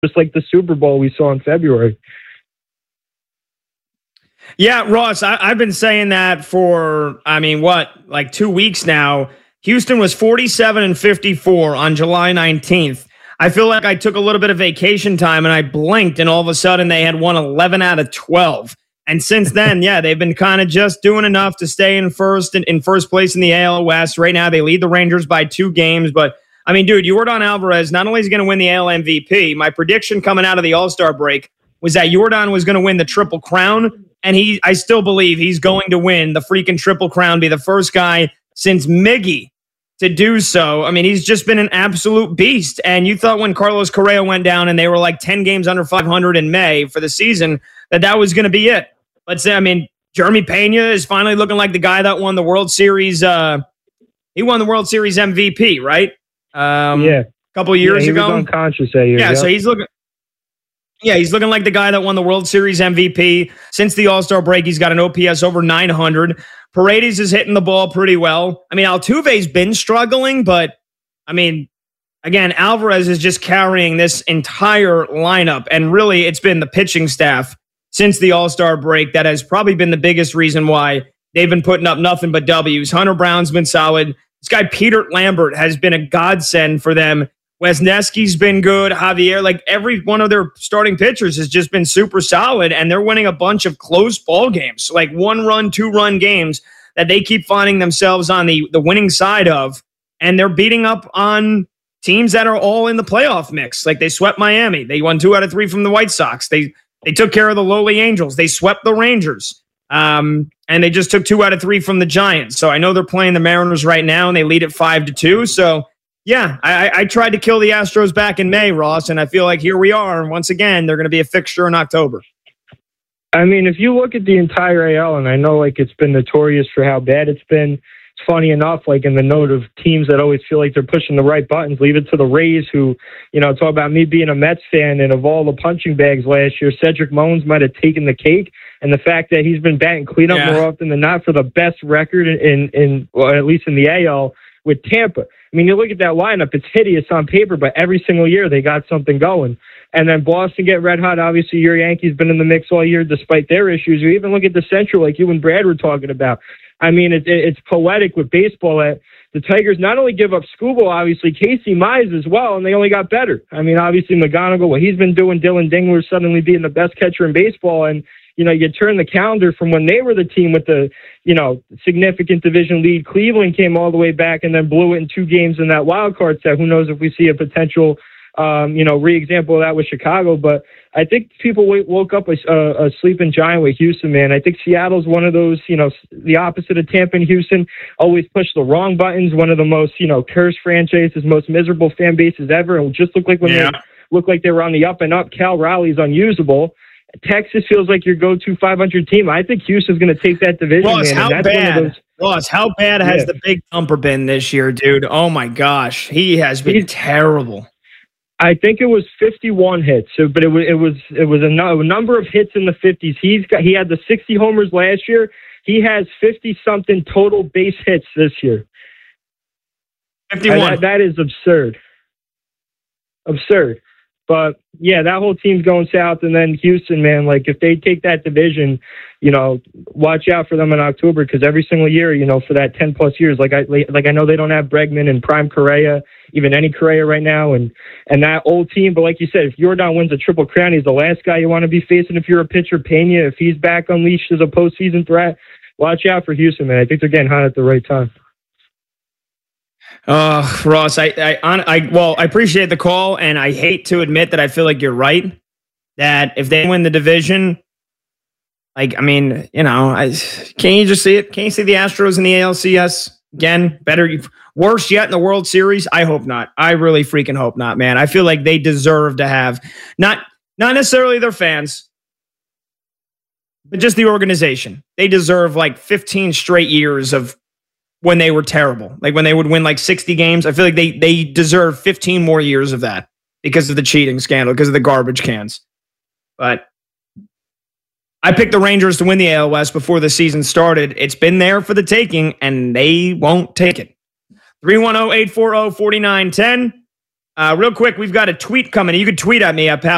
just like the Super Bowl we saw in February. Yeah, Ross, I've been saying that for, like 2 weeks now. Houston was 47-54 on July 19th. I feel like I took a little bit of vacation time and I blinked, and all of a sudden they had won 11 out of 12. And since then, yeah, they've been kind of just doing enough to stay in first place in the AL West. Right now, they lead the Rangers by 2 games. But, I mean, dude, Yordan Alvarez not only is going to win the AL MVP, my prediction coming out of the All-Star break was that Yordan was going to win the Triple Crown. And I still believe he's going to win the freaking Triple Crown, be the first guy since Miggy to do so. I mean, he's just been an absolute beast. And you thought when Carlos Correa went down and they were like 10 games under 500 in May for the season, that was going to be it. But I mean, Jeremy Pena is finally looking like the guy that won the World Series. He won the World Series MVP, right? A couple of years ago. He was unconscious that year. Yeah, so he's looking. Yeah, he's looking like the guy that won the World Series MVP. Since the All-Star break, he's got an OPS over 900. Paredes is hitting the ball pretty well. I mean, Altuve's been struggling, but, I mean, again, Alvarez is just carrying this entire lineup. And really, it's been the pitching staff since the All-Star break that has probably been the biggest reason why they've been putting up nothing but W's. Hunter Brown's been solid. This guy, Peter Lambert, has been a godsend for them. Wesneski's been good. Javier, like every one of their starting pitchers has just been super solid, and they're winning a bunch of close ball games, like 1-run, 2-run games that they keep finding themselves on the winning side of, and they're beating up on teams that are all in the playoff mix. Like they swept Miami. They won 2 out of 3 from the White Sox. They took care of the lowly Angels. They swept the Rangers. And they just took 2 out of 3 from the Giants. So I know they're playing the Mariners right now, and they lead at 5-2. So yeah, I tried to kill the Astros back in May, Ross, and I feel like here we are. And once again, they're going to be a fixture in October. I mean, if you look at the entire AL, and I know like it's been notorious for how bad it's been, it's funny enough, like in the note of teams that always feel like they're pushing the right buttons, leave it to the Rays who, talk about me being a Mets fan, and of all the punching bags last year, Cedric Mullins might have taken the cake. And the fact that he's been batting cleanup more often than not for the best record in well, at least in the AL with Tampa. I mean, you look at that lineup, it's hideous on paper, but every single year they got something going. And then Boston get red hot. Obviously, your Yankees been in the mix all year despite their issues. You even look at the Central, like you and Brad were talking about. I mean, it's poetic with baseball that the Tigers not only give up Skubal, obviously, Casey Mize as well, and they only got better. I mean, obviously, McGonigal, what he's been doing, Dylan Dingler suddenly being the best catcher in baseball, and you turn the calendar from when they were the team with the, significant division lead. Cleveland came all the way back and then blew it in 2 games in that wild card set. Who knows if we see a potential, re-example of that with Chicago. But I think people woke up a sleeping giant with Houston, man. I think Seattle's one of those, the opposite of Tampa and Houston, always push the wrong buttons. One of the most, cursed franchises, most miserable fan bases ever. And just looked like when they looked like they were on the up and up. Cal Raleigh's unusable. Texas feels like your go-to 500 team. I think Houston's going to take that division. Ross, man, how bad has the big thumper been this year, dude? Oh my gosh, he has been terrible. I think it was 51 hits, but it was a number of hits in the 50s. He had the 60 homers last year. He has 50-something total base hits this year. 51. That is absurd. Absurd. But, yeah, that whole team's going south. And then Houston, man, like if they take that division, watch out for them in October because every single year, for that 10-plus years, like I know they don't have Bregman and Prime Correa, even any Correa right now, and that old team. But like you said, if Yordan wins a Triple Crown, he's the last guy you want to be facing if you're a pitcher. Pena, if he's back unleashed as a postseason threat, watch out for Houston, man. I think they're getting hot at the right time. Ross, I appreciate the call, and I hate to admit that I feel like you're right. That if they win the division, can't you just see it? Can't you see the Astros in the ALCS again? Better, worse yet in the World Series? I hope not. I really freaking hope not, man. I feel like they deserve to have not necessarily their fans, but just the organization. They deserve like 15 straight years of when they were terrible, like when they would win like 60 games. I feel like they deserve 15 more years of that because of the cheating scandal, because of the garbage cans. But I picked the Rangers to win the AL West before the season started. It's been there for the taking, and they won't take it. 310-840-4910. Real quick, we've got a tweet coming. You can tweet at me at Pat